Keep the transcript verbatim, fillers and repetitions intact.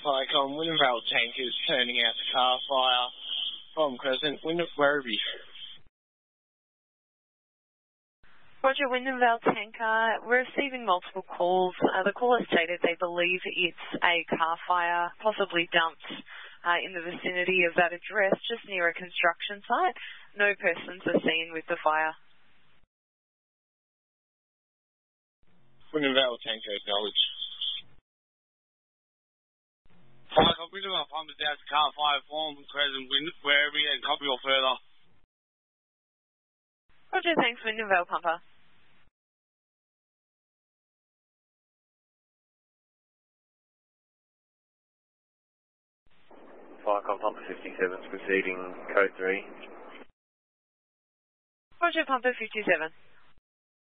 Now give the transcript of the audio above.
Like on Wintervale tankers turning out the car fire from Crescent, Wind- Werribee. Roger, Windenvale Tanker. We're receiving multiple calls. Uh, the caller stated they believe it's a car fire, possibly dumped uh, in the vicinity of that address, just near a construction site. No persons are seen with the fire. Windenvale Tanker, acknowledged. Fire, copy to my pump down to car fire form, Crescent, Werribee, and copy or further. Roger, thanks, Windenvale Pumper. Firecom Pumper fifty-seven, proceeding code three. Roger, Pumper fifty-seven.